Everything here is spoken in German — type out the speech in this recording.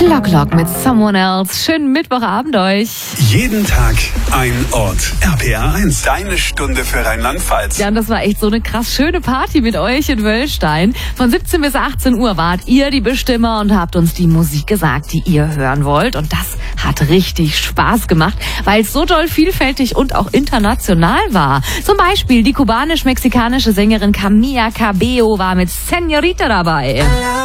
Clock Clock mit Someone Else. Schönen Mittwochabend euch. Jeden Tag ein Ort. RPR 1, deine Stunde für Rheinland-Pfalz. Ja, und das war echt so eine krass schöne Party mit euch in Wöllstein. Von 17 bis 18 Uhr wart ihr die Bestimmer und habt uns die Musik gesagt, die ihr hören wollt. Und das hat richtig Spaß gemacht, weil es so doll vielfältig und auch international war. Zum Beispiel die kubanisch-mexikanische Sängerin Camila Cabello war mit Señorita dabei.